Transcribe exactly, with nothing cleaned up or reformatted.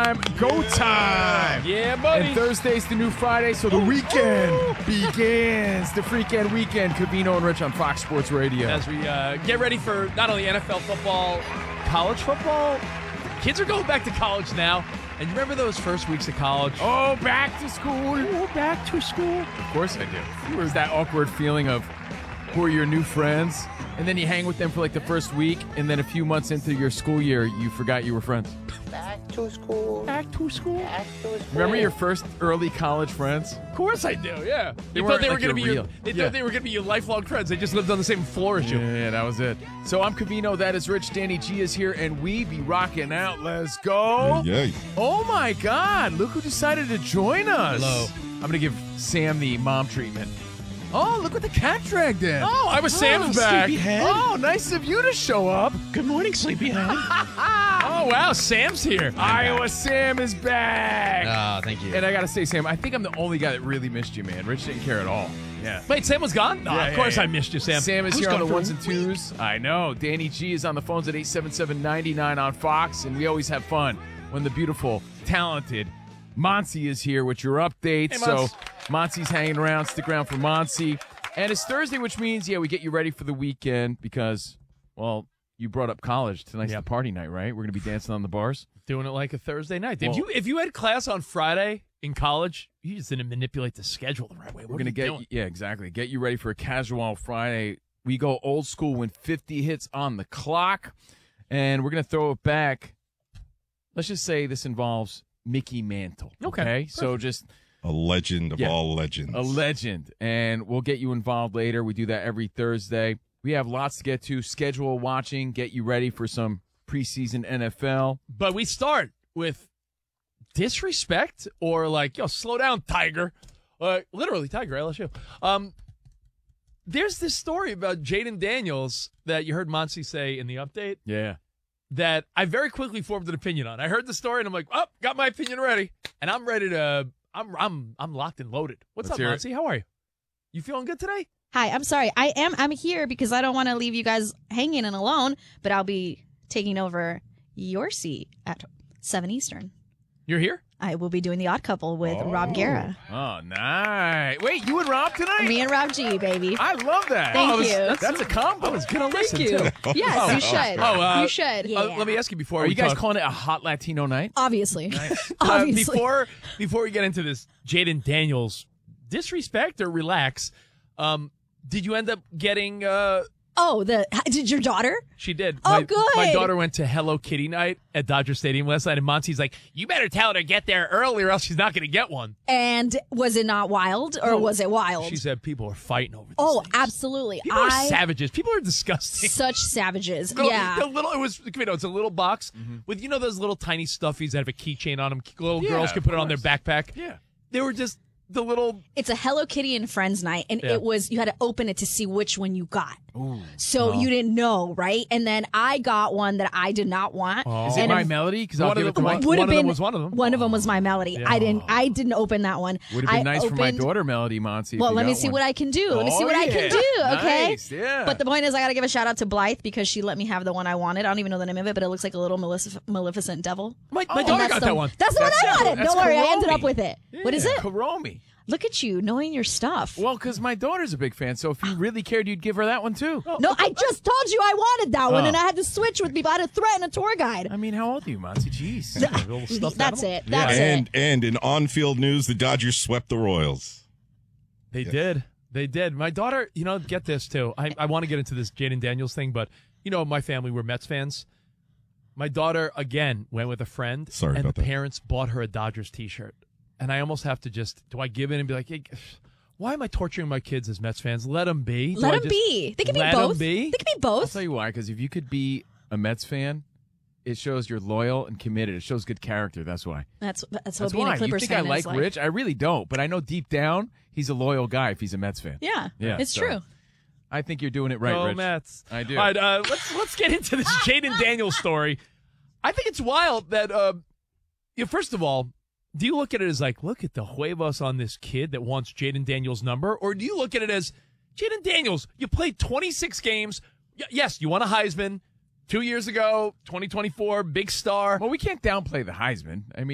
time, go time. Yeah, buddy. And Thursday's the new Friday, so the weekend begins. The freaking weekend. Covino and Rich on Fox Sports Radio. As we uh, get ready for not only N F L football, college football. Kids are going back to college now. And you remember those first weeks of college? Oh, back to school. Oh, back to school. Of course I do. There's that awkward feeling of who are your new friends, and then you hang with them for like the first week, and then a few months into your school year, you forgot you were friends. Back to school. Back to school. Back to school. Remember your first early college friends? Of course I do, yeah. They you weren't thought they like were going to be your your, real- they Yeah. thought they were going to be your lifelong friends. They just lived on the same floor as you. Yeah, yeah, that was it. So I'm Covino, that is Rich, Danny G is here, and we be rocking out. Let's go. Yay. Oh my God, look who decided to join us. Hello. I'm going to give Sam the mom treatment. Oh, look what the cat dragged in. Oh, I was Sam's back. Sleepyhead. Oh, nice of you to show up. Good morning, Sleepyhead. Oh, wow, Sam's here. Iowa Sam is back. Oh, thank you. And I got to say, Sam, I think I'm the only guy that really missed you, man. Rich didn't care at all. Yeah. Wait, Sam was gone? No, Yeah, of yeah, course yeah. I missed you, Sam. Sam is I was here on gone the for ones a and twos. I know. Danny G is on the phones at eight seven seven, nine nine on Fox, and we always have fun when the beautiful, talented Monty is here with your updates. Hey, so Monts. Monty's hanging around. Stick around for Monty. And it's Thursday, which means, yeah, we get you ready for the weekend because, well, you brought up college. Tonight's Yeah. the party night, right? We're going to be dancing on the bars. Doing it like a Thursday night. if Well- you if you had class on Friday in college, you just didn't manipulate the schedule the right way. What We're are gonna you get doing? yeah, exactly. Get you ready for a casual Friday. We go old school when fifty hits on the clock, and we're gonna throw it back. Let's just say this involves Mickey Mantle. Okay, Okay, so just A legend of Yeah. all legends. a legend, and we'll get you involved later. We do that every Thursday. We have lots to get to. Schedule watching, get you ready for some preseason N F L. But we start with disrespect or like, yo, slow down, Tiger. Uh, literally, Tiger, L S U. Um, there's this story about Jaden Daniels that you heard Monty say in the update Yeah. that I very quickly formed an opinion on. I heard the story and I'm like, oh, got my opinion ready, and I'm ready to. I'm I'm I'm locked and loaded. What's Let's up, hear it. Monty? How are you? You feeling good today? Hi, I'm sorry. I am. I'm here because I don't want to leave you guys hanging and alone. But I'll be taking over your seat at seven Eastern. You're here? I will be doing the Odd Couple with Rob Guerra. Oh, nice. Wait, you and Rob tonight? Me and Rob G, baby. I love that. Thank Oh, you. That's, that's a combo. I was gonna Thank listen you. too. Yes, you should. Oh, uh, you should. Uh, let me ask you before Are we you guys talk- calling it a hot Latino night? Obviously. Uh, Obviously. before before we get into this, Jaden Daniels disrespect or relax. Um, did you end up getting? Uh, Oh, the did your daughter? she did. Oh, my, good. My daughter went to Hello Kitty night at Dodger Stadium last night, and Monty's like, "You better tell her to get there early, or else she's not going to get one." And was it not wild, or No. was it wild? She said people are fighting over. These oh, things. absolutely. People are I savages. People are disgusting. such savages. Little- yeah. the little it was you know it's a little box Mm-hmm. with you know those little tiny stuffies that have a keychain on them. Little Yeah, girls can of put it on their course. backpack. Yeah. They were just the little. It's a Hello Kitty and Friends night, and Yeah. it was you had to open it to see which one you got. So you didn't know, right? And then I got one that I did not want. Is it and My it Melody? Because I'll One give of it the- to my. one- would have of them been was one of them. One of them was My Melody. I didn't. I didn't open that one. Would have been I nice for my opened- daughter, Melody Monty. if Well, you let me got see one. what I can do. Let me see Oh, what I can yeah. do. Okay. Nice, yeah. But the point is, I got to give a shout out to Blythe because she let me have the one I wanted. I don't even know the name of it, but it looks like a little Malefic- Maleficent devil. My, my And daughter that's got the, that one. That's the That's- one I wanted. that's Don't worry, I ended Kuromi. up with it. What is it? Kuromi. Look at you knowing your stuff. Well, because my daughter's a big fan, so if you really cared, you'd give her that one too. No, I just told you I wanted that one, Oh. and I had to switch with people. I had to threaten a tour guide. I mean, how old are you, Monty? Jeez. Little stuffed That's animal. it. That's and it. and in on-field news, the Dodgers swept the Royals. They Yes. did. They did. My daughter, you know, get this too. I, I want to get into this Jaden Daniels thing, but you know, my family were Mets fans. My daughter again went with a friend, Sorry and about the that. parents bought her a Dodgers T-shirt, and I almost have to just do I give in and be like, hey, why am I torturing my kids as Mets fans? Let them be. Do Let I them just be. They can be let 'em both. be? They can be I'll both. tell you why. Because if you could be a Mets fan, it shows you're loyal and committed. It shows good character. That's why. That's that's what That's being why. a Clippers you think I fan like is like. Rich? I really don't, but I know deep down he's a loyal guy if he's a Mets fan. Yeah, Yeah, it's so- true. I think you're doing it right, Go Rich. Mets. I do. All right, uh, let's let's get into this Jaden Daniels story. I think it's wild that, uh, you know, first of all, do you look at it as like, look at the huevos on this kid that wants Jaden Daniels' number, or do you look at it as Jaden Daniels? You played twenty-six games. Y- yes, you won a Heisman two years ago, twenty twenty-four, big star. Well, we can't downplay the Heisman. I mean.